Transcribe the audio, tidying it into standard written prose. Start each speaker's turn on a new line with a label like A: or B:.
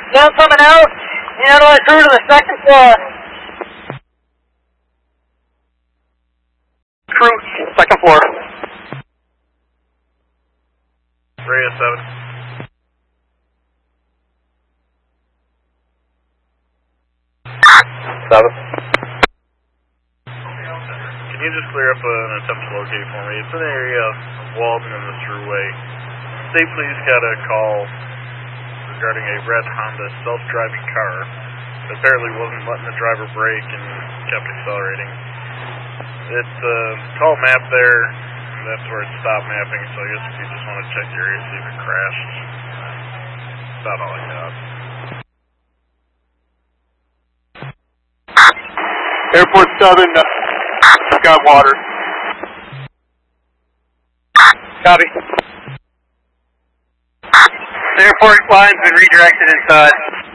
A: Them coming out, handling through to the second floor.
B: Crew, second floor.
C: Rhea 7. Can you just clear up an attempt to locate for me? It's in the area of Walden and the Thruway. State Police got a call regarding a red Honda self-driving car that apparently wasn't letting the driver brake and kept accelerating. It's a call map there, and that's where it stopped mapping, so I guess if you just want to check the area, see if it crashed. That's about all I got.
B: Airport 7, got water.
A: Copy. The airport line's been redirected inside.